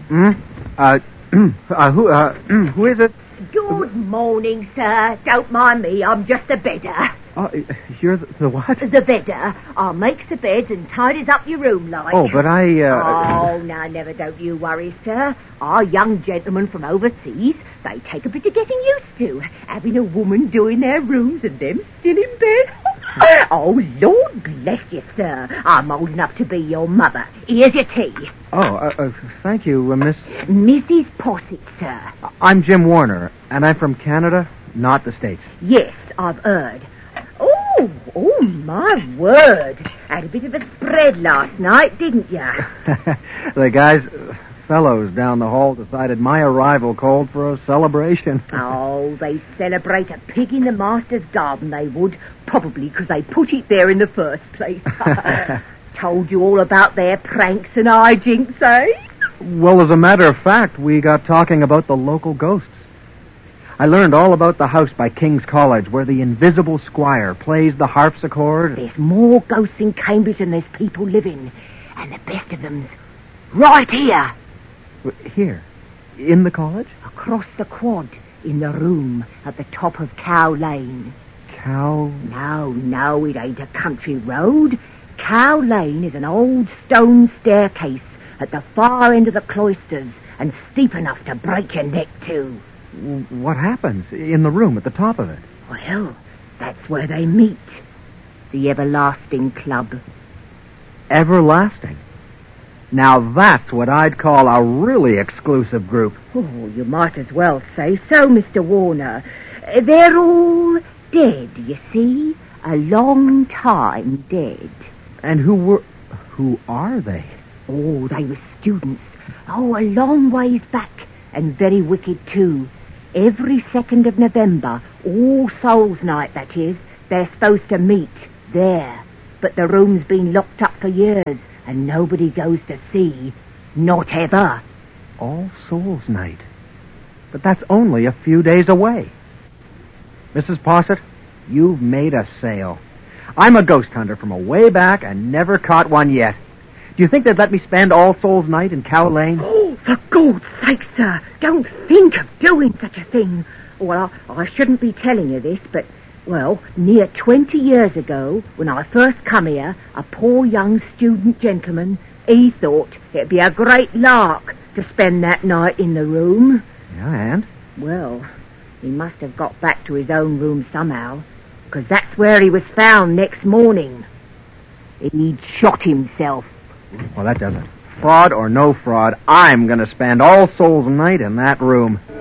Who is it? Good morning, sir. Don't mind me, I'm just a bedder. You're the what? The bedder. I makes the beds and tidies up your room like. Oh, but I, Oh, now, never don't you worry, sir. Our young gentlemen from overseas, they take a bit of getting used to. Having a woman doing their rooms and them still in bed. Oh, Lord bless you, sir. I'm old enough to be your mother. Here's your tea. Thank you, Miss... Mrs. Posset, sir. I'm Jim Warner, and I'm from Canada, not the States. Yes, I've heard. Oh, my word. Had a bit of a spread last night, didn't you? The fellows down the hall decided my arrival called for a celebration. Oh, they celebrate a pig in the master's garden, they would. Probably because they put it there in the first place. Told you all about their pranks and hijinks, eh? Well, as a matter of fact, we got talking about the local ghosts. I learned all about the house by King's College where the invisible squire plays the harpsichord. There's more ghosts in Cambridge than there's people living. And the best of them's right here. Here? In the college? Across the quad, in the room at the top of Cow Lane. Cow? No, it ain't a country road. Cow Lane is an old stone staircase at the far end of the cloisters and steep enough to break your neck too. What happens in the room at the top of it? Well, that's where they meet. The Everlasting Club. Everlasting? Now that's what I'd call a really exclusive group. Oh, you might as well say so, Mr. Warner. They're all dead, you see. A long time dead. And who are they? Oh, they were students. Oh, a long ways back. And very wicked too. Every 2nd of November, All Souls Night, that is, they're supposed to meet there. But the room's been locked up for years, and nobody goes to see. Not ever. All Souls Night. But that's only a few days away. Mrs. Posset, you've made a sale. I'm a ghost hunter from away back and never caught one yet. Do you think they'd let me spend All Souls Night in Cow Lane? Oh, for God's sake, sir, don't think of doing such a thing. Well, I shouldn't be telling you this, but, well, near 20 years ago, when I first come here, a poor young student gentleman, he thought it'd be a great lark to spend that night in the room. Yeah, and? Well, he must have got back to his own room somehow, because that's where he was found next morning. He'd shot himself. Well, that doesn't. Fraud or no fraud, I'm going to spend All Souls Night in that room.